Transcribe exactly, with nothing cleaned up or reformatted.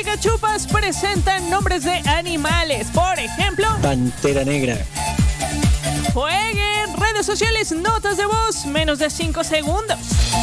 Chupas presentan nombres de animales. Por ejemplo, Pantera Negra. jueguen redes sociales, notas de voz, menos de cinco segundos.